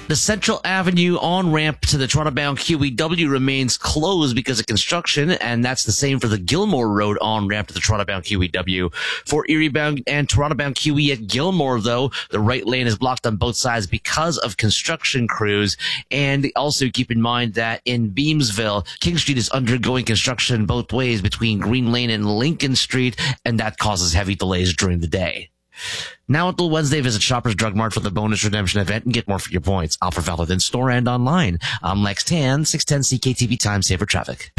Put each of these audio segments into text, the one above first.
The Central Avenue on-ramp to the Toronto-bound QEW remains closed because of construction, and that's the same for the Gilmore Road on-ramp to the Toronto-bound QEW. For Erie-bound and Toronto-bound QE at Gilmore, though, the right lane is blocked on both sides because of construction crews. And also keep in mind that in Beamsville, King Street is undergoing construction both ways between Green Lane and Lincoln Street, and that causes heavy delays during the day. Now until Wednesday, visit Shoppers Drug Mart for the bonus redemption event and get more for your points. Offer valid in store and online. I'm Lex Tan, 610 CKTV Time Saver Traffic.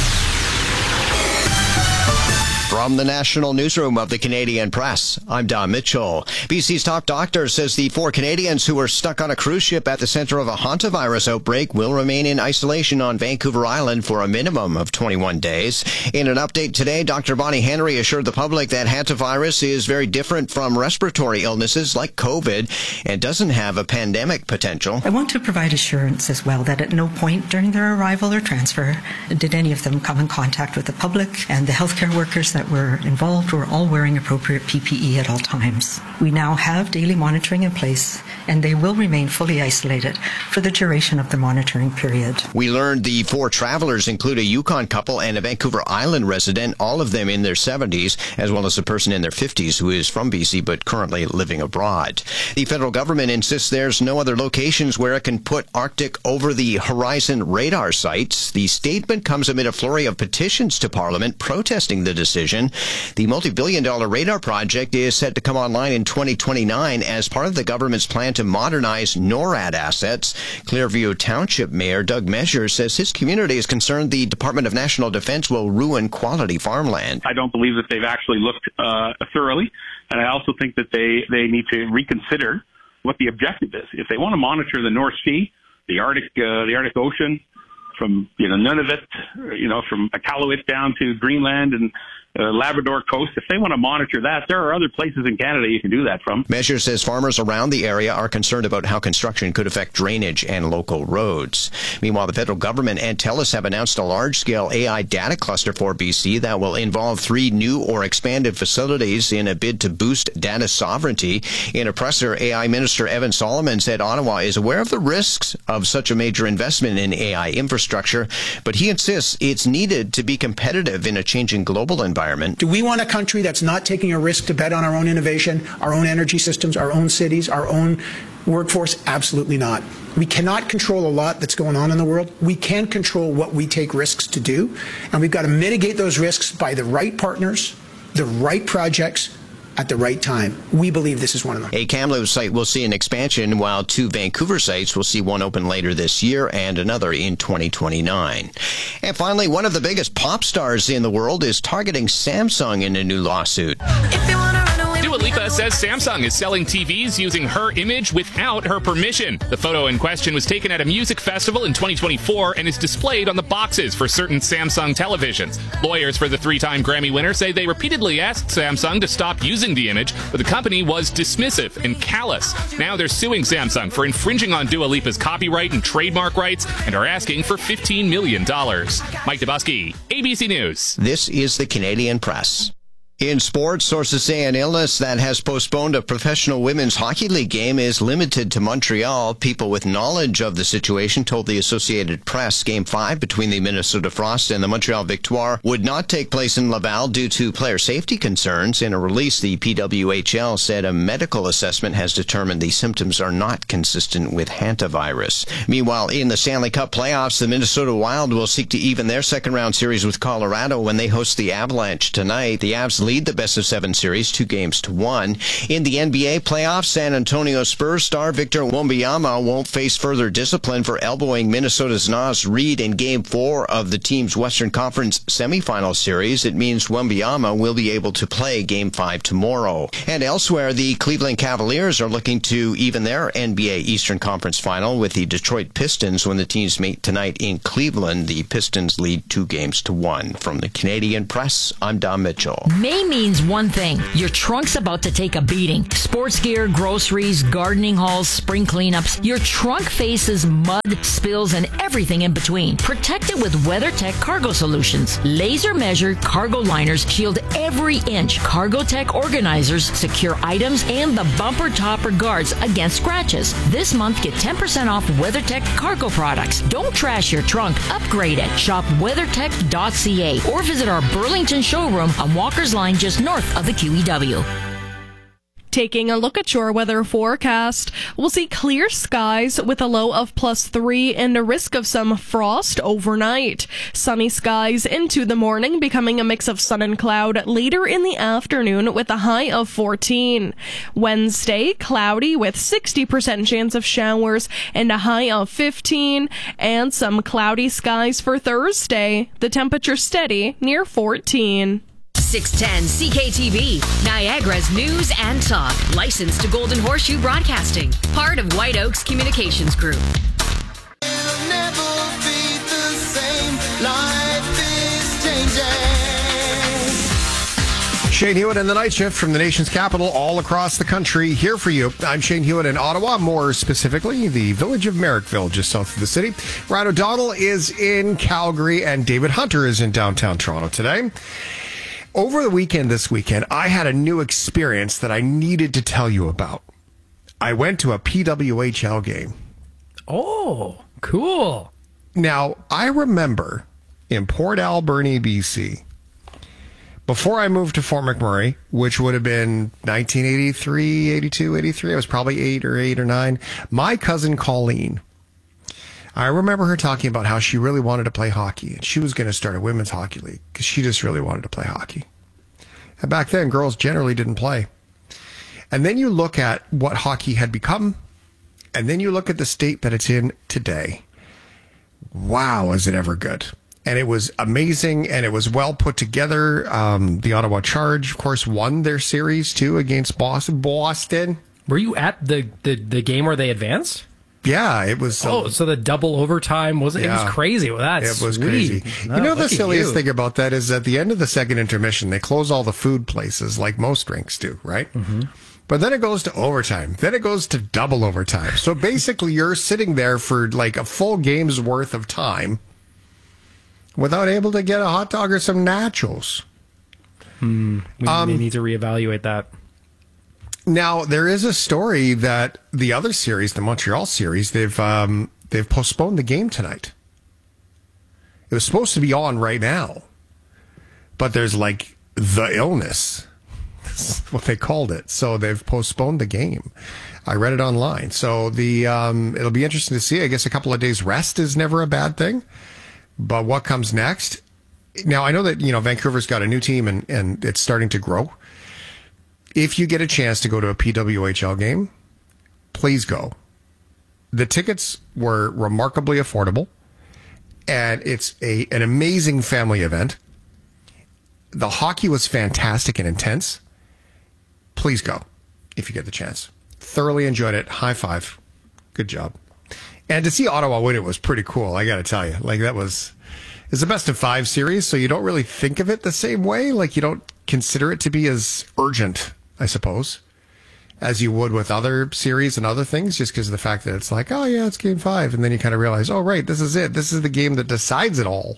From the National Newsroom of the Canadian Press, I'm Don Mitchell. BC's top doctor says the 4 Canadians who were stuck on a cruise ship at the center of a hantavirus outbreak will remain in isolation on Vancouver Island for a minimum of 21 days. In an update today, Dr. Bonnie Henry assured the public that hantavirus is very different from respiratory illnesses like COVID and doesn't have a pandemic potential. I want to provide assurance as well that at no point during their arrival or transfer did any of them come in contact with the public, and the healthcare workers that were involved were all wearing appropriate PPE at all times. We now have daily monitoring in place, and they will remain fully isolated for the duration of the monitoring period. We learned the 4 travelers include a Yukon couple and a Vancouver Island resident, all of them in their 70s, as well as a person in their 50s who is from BC but currently living abroad. The federal government insists there's no other locations where it can put Arctic over-the-horizon radar sites. The statement comes amid a flurry of petitions to Parliament protesting the decision. The multi-billion-dollar radar project is set to come online in 2029 as part of the government's plan to modernize NORAD assets. Clearview Township Mayor Doug Measures says his community is concerned the Department of National Defense will ruin quality farmland. I don't believe that they've actually looked thoroughly, and I also think that they need to reconsider what the objective is. If they want to monitor the North Sea, the Arctic Ocean, from Nunavut, from Iqaluit down to Greenland and Labrador coast, if they want to monitor that, there are other places in Canada you can do that from. Measures says farmers around the area are concerned about how construction could affect drainage and local roads. Meanwhile, the federal government and TELUS have announced a large-scale AI data cluster for BC that will involve 3 new or expanded facilities in a bid to boost data sovereignty. In a presser, AI Minister Evan Solomon said Ottawa is aware of the risks of such a major investment in AI infrastructure, but he insists it's needed to be competitive in a changing global environment. Do we want a country that's not taking a risk to bet on our own innovation, our own energy systems, our own cities, our own workforce? Absolutely not. We cannot control a lot that's going on in the world. We can control what we take risks to do, and we've got to mitigate those risks by the right partners, the right projects, at the right time. We believe this is one of them. A Kamloops site will see an expansion, while 2 Vancouver sites will see one open later this year and another in 2029. And finally, one of the biggest pop stars in the world is targeting Samsung in a new lawsuit. Dua Lipa says Samsung is selling TVs using her image without her permission. The photo in question was taken at a music festival in 2024 and is displayed on the boxes for certain Samsung televisions. Lawyers for the 3-time Grammy winner say they repeatedly asked Samsung to stop using the image, but the company was dismissive and callous. Now they're suing Samsung for infringing on Dua Lipa's copyright and trademark rights and are asking for $15 million. Mike Dubusky, ABC News. This is the Canadian Press. In sports, sources say an illness that has postponed a professional women's hockey league game is limited to Montreal. People with knowledge of the situation told the Associated Press Game 5 between the Minnesota Frost and the Montreal Victoire would not take place in Laval due to player safety concerns. In a release, the PWHL said a medical assessment has determined the symptoms are not consistent with hantavirus. Meanwhile, in the Stanley Cup playoffs, the Minnesota Wild will seek to even their second-round series with Colorado when they host the Avalanche tonight. The Avs lead the best-of-7 series 2-1. In the NBA playoffs, San Antonio Spurs star Victor Wembanyama won't face further discipline for elbowing Minnesota's Naz Reid in Game 4 of the team's Western Conference semifinal series. It means Wembanyama will be able to play Game 5 tomorrow. And elsewhere, the Cleveland Cavaliers are looking to even their NBA Eastern Conference final with the Detroit Pistons when the teams meet tonight in Cleveland. The Pistons lead 2-1. From the Canadian Press, I'm Don Mitchell. Sunny means one thing. Your trunk's about to take a beating. Sports gear, groceries, gardening hauls, spring cleanups. Your trunk faces mud, spills, and everything in between. Protect it with WeatherTech Cargo Solutions. Laser measured cargo liners shield every inch. CargoTech organizers secure items and the bumper topper guards against scratches. This month, get 10% off WeatherTech cargo products. Don't trash your trunk. Upgrade it. Shop weathertech.ca or visit our Burlington showroom on Walker's Line just north of the QEW. Taking a look at your weather forecast, we'll see clear skies with a low of +3 and a risk of some frost overnight. Sunny skies into the morning, becoming a mix of sun and cloud later in the afternoon with a high of 14. Wednesday, cloudy with 60% chance of showers and a high of 15, and some cloudy skies for Thursday. The temperature steady near 14. 610 CKTV, Niagara's news and talk. Licensed to Golden Horseshoe Broadcasting. Part of White Oaks Communications Group. It'll never be the same. Life is changing. Shane Hewitt and the Night Shift from the nation's capital all across the country here for you. I'm Shane Hewitt in Ottawa, more specifically the village of Merrickville, just south of the city. Ryan O'Donnell is in Calgary and David Hunter is in downtown Toronto today. Over the weekend, I had a new experience that I needed to tell you about. I went to a PWHL game. Oh, cool. Now, I remember in Port Alberni, BC, before I moved to Fort McMurray, which would have been 1983, 82, 83, I was probably 8 or 9, my cousin Colleen, I remember her talking about how she really wanted to play hockey and she was going to start a women's hockey league because she just really wanted to play hockey. And back then, girls generally didn't play. And then you look at what hockey had become, and then you look at the state that it's in today. Wow, is it ever good? And it was amazing, and it was well put together. The Ottawa Charge, of course, won their series, too, against Boston. Were you at the game where they advanced? Yeah, it was. So the double overtime was it? Yeah, it was crazy. Well, that's it was sweet. crazy. No, you know, the silliest thing about that is at the end of the second intermission, they close all the food places like most rinks do, right? Mm-hmm. But then it goes to overtime. Then it goes to double overtime. So basically, you're sitting there for like a full game's worth of time without able to get a hot dog or some nachos. We need to reevaluate that. Now, there is a story that the other series, the Montreal series, they've postponed the game tonight. It was supposed to be on right now, but there's like the illness. That's what they called it. So they've postponed the game. I read it online. So it'll be interesting to see. I guess a couple of days rest is never a bad thing, but what comes next? Now, I know that, Vancouver's got a new team and it's starting to grow. If you get a chance to go to a PWHL game, please go. The tickets were remarkably affordable, and it's an amazing family event. The hockey was fantastic and intense. Please go if you get the chance. Thoroughly enjoyed it. High five. Good job. And to see Ottawa win it was pretty cool, I got to tell you. Like, it's a best of 5 series, so you don't really think of it the same way. Like, you don't consider it to be as urgent, I suppose, as you would with other series and other things, just because of the fact that it's like, oh yeah, it's game 5. And then you kind of realize, oh, right, this is it. This is the game that decides it all.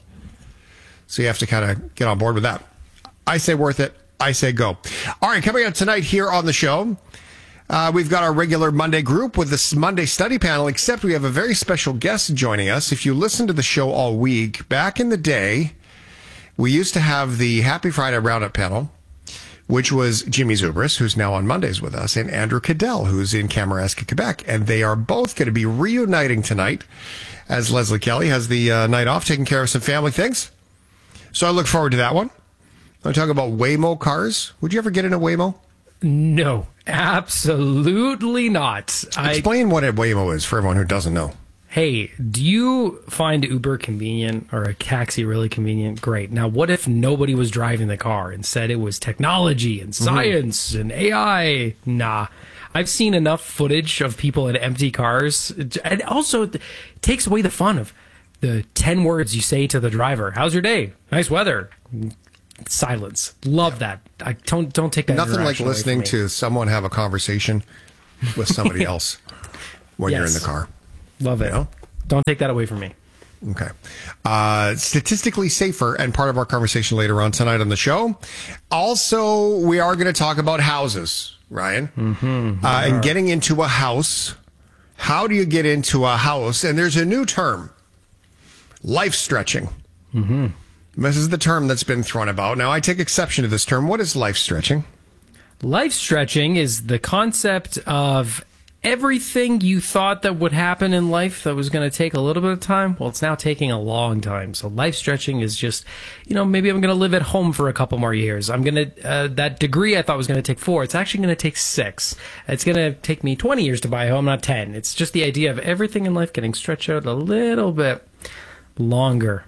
So you have to kind of get on board with that. I say worth it. I say go. All right, coming up tonight here on the show, we've got our regular Monday group with this Monday study panel, except we have a very special guest joining us. If you listen to the show all week, back in the day, we used to have the Happy Friday Roundup panel, which was Jimmy Zubris, who's now on Mondays with us, and Andrew Cadell, who's in Kamouraska, Quebec. And they are both going to be reuniting tonight as Leslie Kelly has the night off, taking care of some family things. So I look forward to that one. I want to talk about Waymo cars. Would you ever get in a Waymo? No, absolutely not. Explain what a Waymo is for everyone who doesn't know. Hey, do you find Uber convenient or a taxi really convenient? Great. Now, what if nobody was driving the car and said it was technology and science and AI? Nah. I've seen enough footage of people in empty cars. And also, it takes away the fun of the 10 words you say to the driver. How's your day? Nice weather. silence. Love that. I don't take that. Nothing like interaction away listening from me. to someone have a conversation with somebody else when you're in Yes. the car. Love it. You know? Don't take that away from me. Okay. Statistically safer, and part of our conversation later on tonight on the show. Also, we are going to talk about houses, Ryan. And getting into a house. How do you get into a house? And there's a new term, life stretching. This is the term that's been thrown about. Now, I take exception to this term. What is life stretching? Life stretching is the concept of everything you thought that would happen in life that was going to take a little bit of time. Well, it's now taking a long time. So life stretching is just, maybe I'm going to live at home for a couple more years. I'm going to, that degree I thought was going to take 4, it's actually going to take 6. It's going to take me 20 years to buy a home, not 10. It's just the idea of everything in life getting stretched out a little bit longer.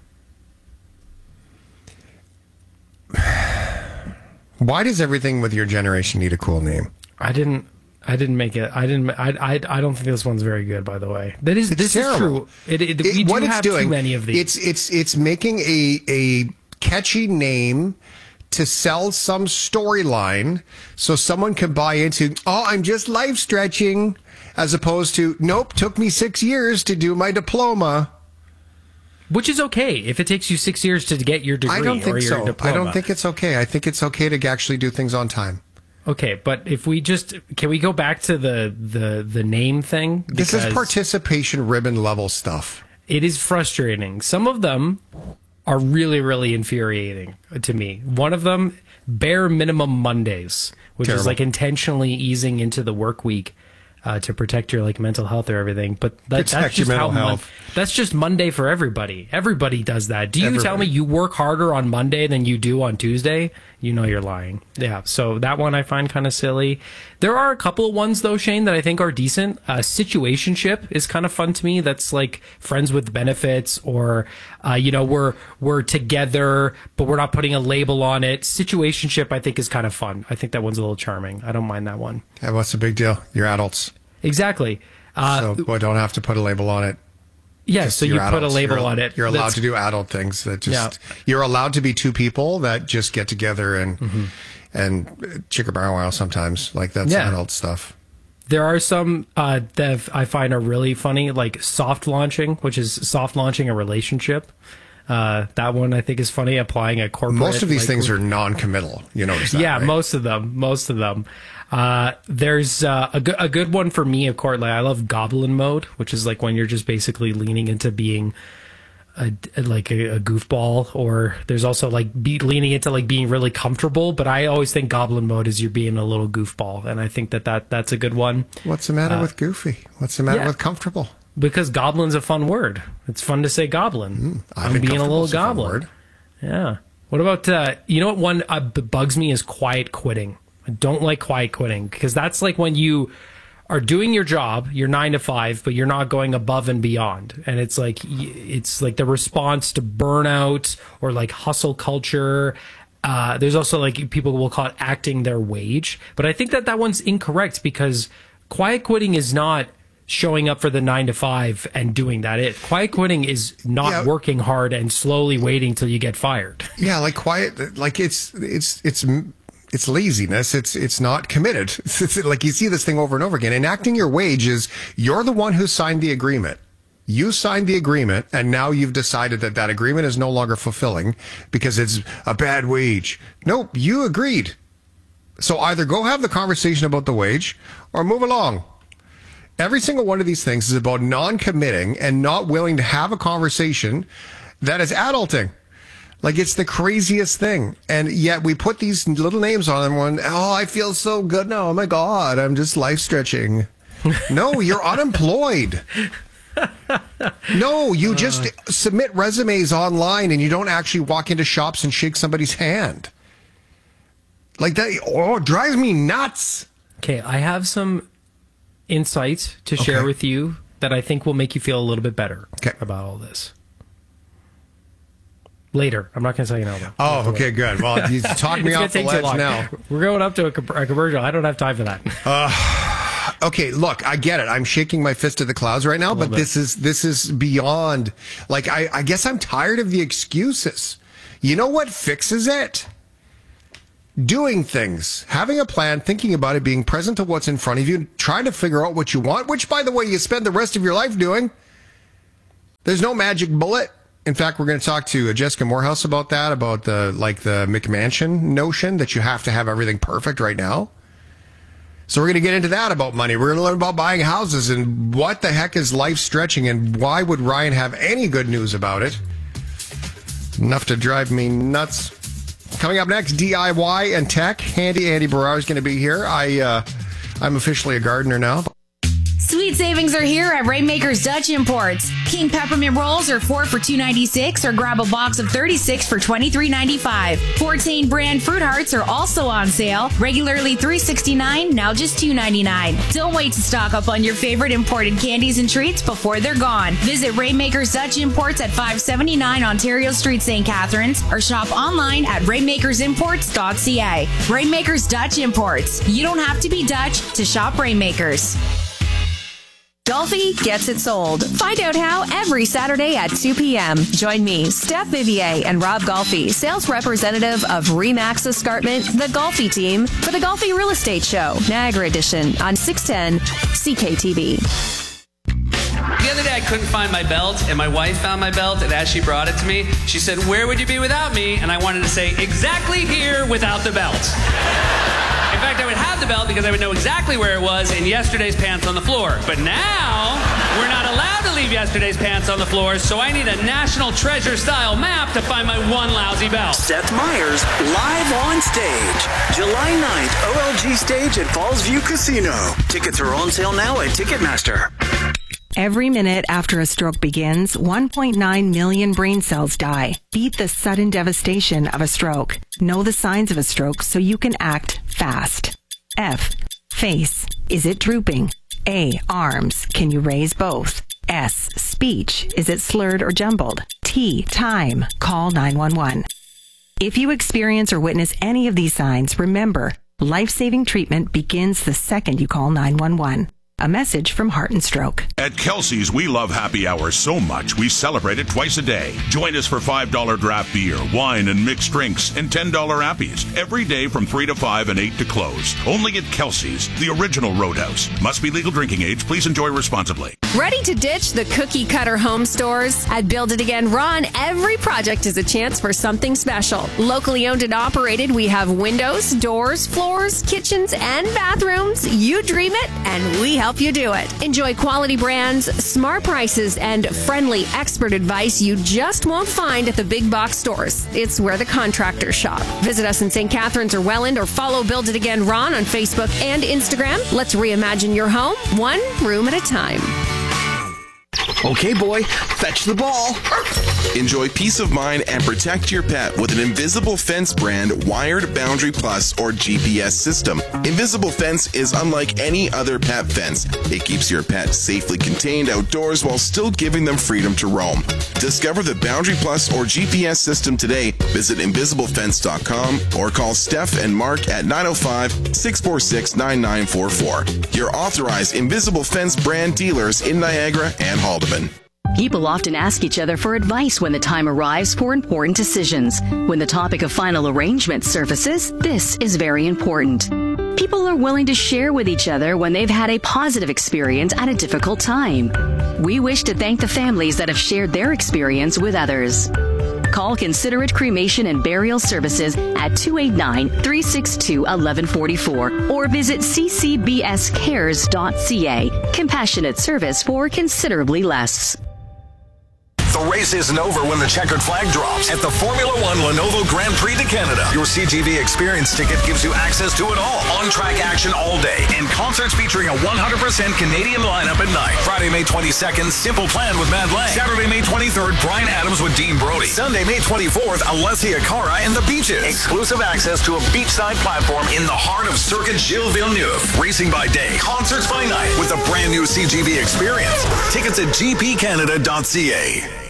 Why does everything with your generation need a cool name? I didn't make it. I don't think this one's very good, by the way. This is terrible. true. We do what it's have doing, too many of these. It's making a catchy name to sell some storyline so someone can buy into, I'm just life stretching, as opposed to, nope, took me 6 years to do my diploma. Which is okay if it takes you 6 years to get your degree. I don't think or your so. diploma. I don't think it's okay. I think it's okay to actually do things on time. Okay, but if we can we go back to the name thing? This is Because participation ribbon level stuff. it is frustrating. Some of them are really, really infuriating to me. One of them, bare minimum Mondays, which Terrible. is like intentionally easing into the work week to protect your mental health or everything. But that's Protect your just mental how health. that's just Monday for everybody. Everybody does that. Do you tell Everybody. me you work harder on Monday than you do on Tuesday? You know you're lying. Yeah. So that one I find kind of silly. There are a couple of ones though, Shane, that I think are decent. Situationship is kind of fun to me. That's like friends with benefits, or we're together, but we're not putting a label on it. Situationship I think is kind of fun. I think that one's a little charming. I don't mind that one. Yeah, what's the big deal? You're adults. Exactly. So we don't have to put a label on it. Yeah, Just so you you're put a adults. label You're- on it. You're allowed That's- to do adult things that just, you're allowed to be two people that just get together and chicka bow wow sometimes. Like that's Yeah. adult stuff. There are some that I find are really funny, like soft launching, which is soft launching a relationship. That one I think is funny, applying a corporate. Most of these things are non-committal. You notice that, yeah, right? most of them. There's a good one for me, of course. Like I love goblin mode, which is like when you're just basically leaning into being a goofball, or there's also like leaning into like being really comfortable. But I always think goblin mode is you're being a little goofball, and I think that's a good one. What's the matter with goofy? What's the matter with comfortable? Because goblin's a fun word. It's fun to say goblin. I I'm think being a little comfortable's a fun goblin. word. Yeah. What about what one bugs me is quiet quitting. I don't like quiet quitting because that's like when you are doing your job, you're 9 to 5, but you're not going above and beyond. And it's like the response to burnout or like hustle culture. There's also like people will call it acting their wage, but I think that one's incorrect because quiet quitting is not showing up for the 9 to 5 and doing that. Quiet quitting is not working hard and slowly waiting till you get fired. Yeah, like quiet, like it's laziness. It's not committed. It's like you see this thing over and over again. Enacting your wage is you're the one who signed the agreement. You signed the agreement, and now you've decided that agreement is no longer fulfilling because it's a bad wage. Nope, you agreed. So either go have the conversation about the wage or move along. Every single one of these things is about non-committing and not willing to have a conversation that is adulting. Like, it's the craziest thing. And yet we put these little names on them. One, I feel so good now. Oh, my God, I'm just life stretching. No, you're unemployed. No, you just submit resumes online and you don't actually walk into shops and shake somebody's hand. Like that, it drives me nuts. Okay, I have some insights to share with you that I think will make you feel a little bit better about all this. Later. I'm not going to tell you now. Oh, okay, good. Well, you talk me off the ledge now. We're going up to a commercial. I don't have time for that. Okay, look, I get it. I'm shaking my fist at the clouds right now, but this is beyond. Like, I guess I'm tired of the excuses. You know what fixes it? doing things, having a plan, thinking about it, being present to what's in front of you, trying to figure out what you want, which, by the way, you spend the rest of your life doing. There's no magic bullet. In fact, we're going to talk to Jessica Morehouse about that, about the McMansion notion that you have to have everything perfect right now. So we're going to get into that about money. We're going to learn about buying houses and what the heck is life stretching and why would Ryan have any good news about it? Enough to drive me nuts. Coming up next, DIY and tech. Andy Barrar is going to be here. I'm officially a gardener now. Sweet savings are here at Rainmakers Dutch Imports. King peppermint rolls are 4 for $2.96 or grab a box of 36 for $23.95. Fortain brand fruit hearts are also on sale. Regularly $3.69, now just $2.99. Don't wait to stock up on your favorite imported candies and treats before they're gone. Visit Rainmakers Dutch Imports at 579 Ontario Street, St. Catharines, or shop online at rainmakersimports.ca. Rainmakers Dutch Imports. You don't have to be Dutch to shop Rainmakers. Golfi gets it sold. Find out how every Saturday at 2 p.m. Join me, Steph Vivier, and Rob Golfi, sales representative of Remax Escarpment, the Golfi team, for the Golfi Real Estate Show, Niagara Edition, on 610 CKTV. The other day I couldn't find my belt, and my wife found my belt, and as she brought it to me, she said, "Where would you be without me?" And I wanted to say, exactly here without the belt. In fact, I would have the belt because I would know exactly where it was in yesterday's pants on the floor. But now, we're not allowed to leave yesterday's pants on the floor, so I need a National Treasure-style map to find my one lousy belt. Seth Meyers, live on stage. July 9th, OLG Stage at Fallsview Casino. Tickets are on sale now at Ticketmaster. Every minute after a stroke begins, 1.9 million brain cells die. Beat the sudden devastation of a stroke. Know the signs of a stroke so you can act fast. F. Face. Is it drooping? A. Arms. Can you raise both? S. Speech. Is it slurred or jumbled? T. Time. Call 911. If you experience or witness any of these signs, remember, life-saving treatment begins the second you call 911. A message from Heart and Stroke. At Kelsey's, we love happy hours so much we celebrate it twice a day. Join us for $5 draft beer, wine, and mixed drinks, and $10 appies every day from 3 to 5 and 8 to close. Only at Kelsey's, the original Roadhouse. Must be legal drinking age. Please enjoy responsibly. Ready to ditch the cookie-cutter home stores? At Build It Again Ron, every project is a chance for something special. Locally owned and operated, we have windows, doors, floors, kitchens, and bathrooms. You dream it, and we help you do it. Enjoy quality brands, smart prices, and friendly expert advice you just won't find at the big box stores. It's where the contractors shop. Visit us in St. Catharines or Welland, or follow Build It Again Ron on Facebook and Instagram. Let's reimagine your home, one room at a time. Okay, boy, fetch the ball. Enjoy peace of mind and protect your pet with an Invisible Fence brand wired Boundary Plus or GPS system. Invisible Fence is unlike any other pet fence. It keeps your pet safely contained outdoors while still giving them freedom to roam. Discover the Boundary Plus or GPS system today. Visit invisiblefence.com or call Steph and Mark at 905-646-9944. Your authorized Invisible Fence brand dealers in Niagara and Haldeman. People often ask each other for advice when the time arrives for important decisions. When the topic of final arrangement surfaces, this is very important. People are willing to share with each other when they've had a positive experience at a difficult time. We wish to thank the families that have shared their experience with others. Call Considerate Cremation and Burial Services at 289-362-1144 or visit ccbscares.ca. Compassionate service for considerably less. The race isn't over when the checkered flag drops at the Formula One Lenovo Grand Prix de Canada. Your CGV Experience ticket gives you access to it all. On-track action all day and concerts featuring a 100% Canadian lineup at night. Friday, May 22nd, Simple Plan with Mad Lang. Saturday, May 23rd, Bryan Adams with Dean Brody. Sunday, May 24th, Alessia Cara and the Beaches. Exclusive access to a beachside platform in the heart of Circuit Gilles Villeneuve. Racing by day, concerts by night with a brand new CGV Experience. Tickets at gpcanada.ca.